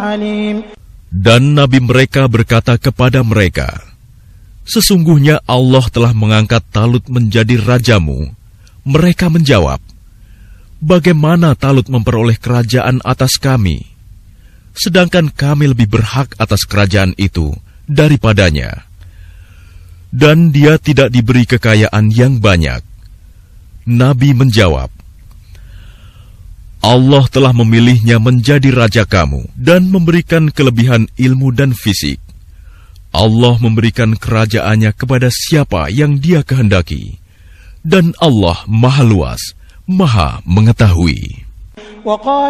Dan nabi mereka berkata kepada mereka, "Sesungguhnya Allah telah mengangkat Talut menjadi rajamu." Mereka menjawab, "Bagaimana Talut memperoleh kerajaan atas kami? Sedangkan kami lebih berhak atas kerajaan itu daripadanya. Dan dia tidak diberi kekayaan yang banyak." Nabi menjawab, "Allah telah memilihnya menjadi raja kamu dan memberikan kelebihan ilmu dan fisik. Allah memberikan kerajaannya kepada siapa yang Dia kehendaki. Dan Allah Maha Luas, Maha Mengetahui."